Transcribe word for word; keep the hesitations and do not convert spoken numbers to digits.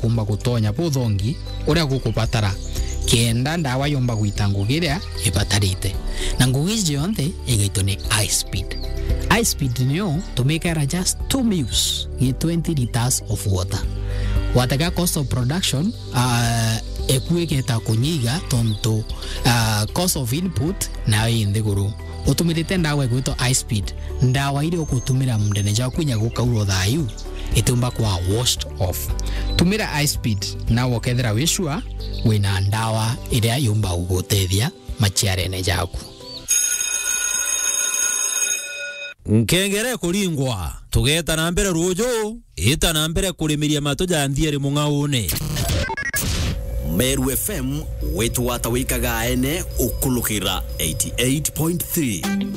kumba gutonya buthongi uria gukubatara kenda ndawa yomba gwita ngugi iria ibatarite na ngugi cionthe igaitwo ni high speed. High speed niyo tumikira just two mils gi twenty liters of water. Wataka cost of production uh, ekuigeta kunyiga tonto uh, cost of input na indi guru utumirite ndawa gwito high speed ndawa ile ukutumira mndene ja kwinya gukauro thayu itumba kwa washed off. Tumira high speed na wokethera wishua wina ndawa iria yumba ugutethia machiarene jaku. Nkengere kuringwa tugeta na mbere rujo ita na mbere kurimiria matuja ndiere mungaune Meru F M wetu watawikaga ene ukulukira eighty-eight point three.